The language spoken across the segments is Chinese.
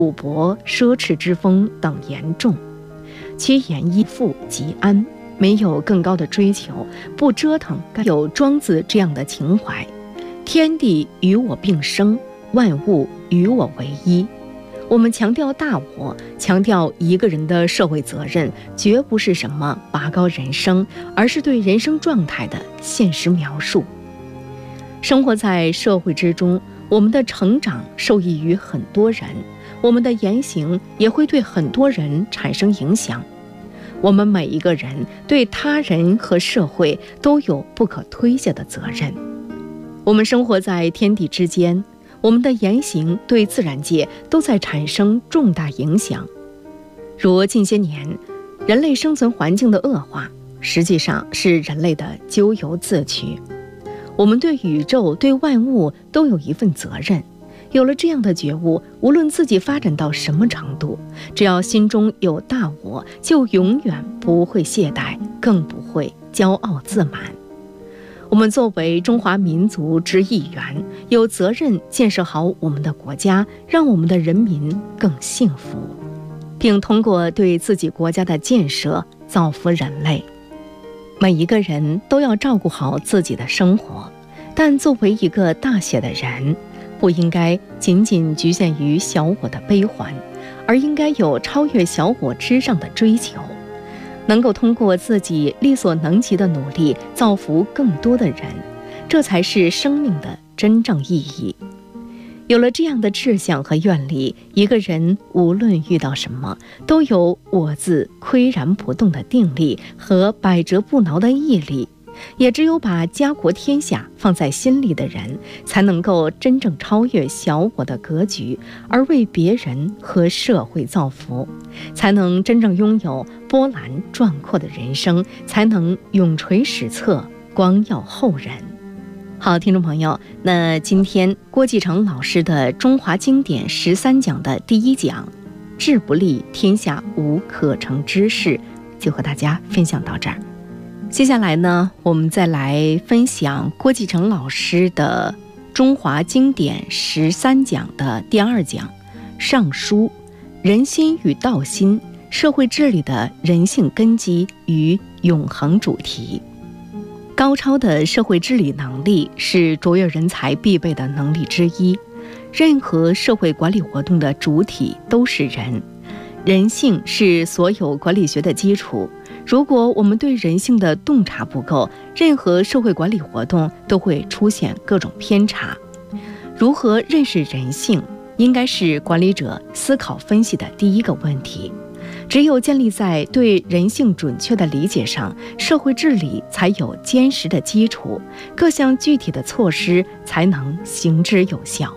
赌博、奢侈之风等严重。其言依富即安，没有更高的追求，不折腾，该有庄子这样的情怀：天地与我并生，万物与我为一。我们强调大我，强调一个人的社会责任，绝不是什么拔高人生，而是对人生状态的现实描述。生活在社会之中，我们的成长受益于很多人，我们的言行也会对很多人产生影响。我们每一个人对他人和社会都有不可推卸的责任。我们生活在天地之间，我们的言行对自然界都在产生重大影响。如近些年人类生存环境的恶化，实际上是人类的咎由自取。我们对宇宙、对万物都有一份责任。有了这样的觉悟，无论自己发展到什么程度，只要心中有大我，就永远不会懈怠，更不会骄傲自满。我们作为中华民族之一员，有责任建设好我们的国家，让我们的人民更幸福，并通过对自己国家的建设造福人类。每一个人都要照顾好自己的生活，但作为一个大写的人，不应该仅仅局限于小我的悲欢，而应该有超越小我之上的追求，能够通过自己力所能及的努力造福更多的人，这才是生命的真正意义。有了这样的志向和愿力，一个人无论遇到什么，都有我字岿然不动的定力和百折不挠的毅力。也只有把家国天下放在心里的人，才能够真正超越小我的格局，而为别人和社会造福，才能真正拥有波澜壮阔的人生，才能永垂史册，光耀后人。好，听众朋友，那今天郭继成老师的中华经典13讲的第1讲，志不立，天下无可成之事，就和大家分享到这儿。接下来呢，我们再来分享郭继成老师的中华经典13讲的第2讲，尚书，人心与道心，社会治理的人性根基与永恒主题。高超的社会治理能力是卓越人才必备的能力之一。任何社会管理活动的主体都是人，人性是所有管理学的基础。如果我们对人性的洞察不够，任何社会管理活动都会出现各种偏差。如何认识人性，应该是管理者思考分析的第一个问题。只有建立在对人性准确的理解上，社会治理才有坚实的基础，各项具体的措施才能行之有效。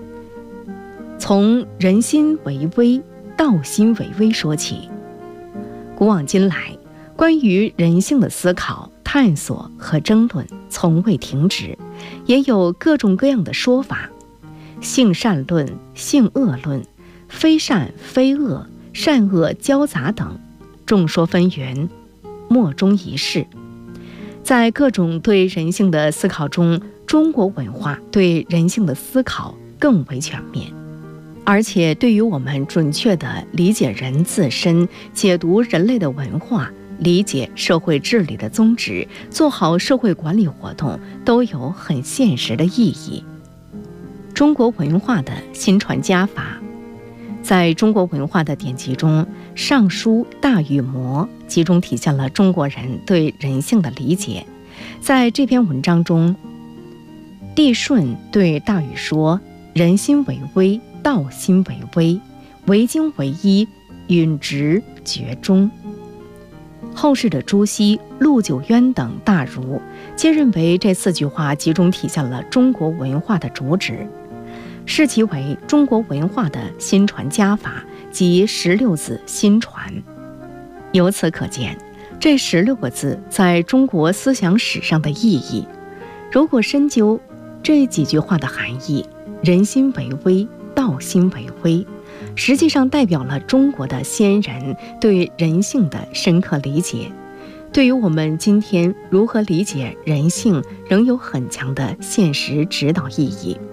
从人心为微、道心为微说起。古往今来，关于人性的思考、探索和争论从未停止，也有各种各样的说法：性善论、性恶论、非善非恶、善恶交杂等，众说纷纭，莫衷一是。在各种对人性的思考中，中国文化对人性的思考更为全面，而且对于我们准确地理解人自身、解读人类的文化、理解社会治理的宗旨、做好社会管理活动，都有很现实的意义。中国文化的新传家法。在中国文化的典籍中，《尚书大禹谟》集中体现了中国人对人性的理解。在这篇文章中，帝舜对大禹说：“人心为微，道心为微，为精为一，允直厥中。”后世的朱熹、陆九渊等大儒皆认为这4句话集中体现了中国文化的主旨，视其为中国文化的新传家法及16字新传。由此可见，这16个字在中国思想史上的意义。如果深究这几句话的含义，人心为微，道心为微，实际上代表了中国的先人对人性的深刻理解，对于我们今天如何理解人性仍有很强的现实指导意义。